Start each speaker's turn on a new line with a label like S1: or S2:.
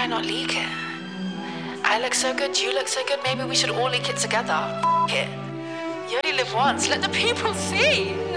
S1: I not leak it? I look so good, you look so good, maybe we should all leak it together. It. You only live once, let the people see.